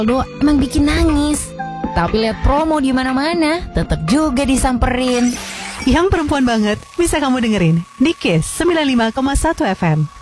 Ronaldo emang bikin nangis. Tapi lihat promo di mana-mana, tetap juga disamperin. Yang perempuan banget bisa kamu dengerin di Kiss 95,1 FM.